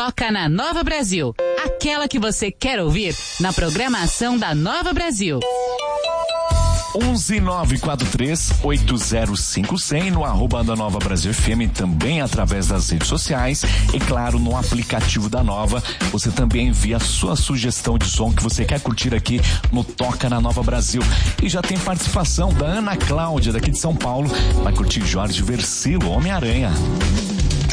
Toca na Nova Brasil, aquela que você quer ouvir na programação da Nova Brasil. 11943-805-100 no @ da Nova Brasil FM, também através das redes sociais e claro, no aplicativo da Nova. Você também envia a sua sugestão de som que você quer curtir aqui no Toca na Nova Brasil. E já tem participação da Ana Cláudia, daqui de São Paulo, vai curtir Jorge Versilo, Homem-Aranha.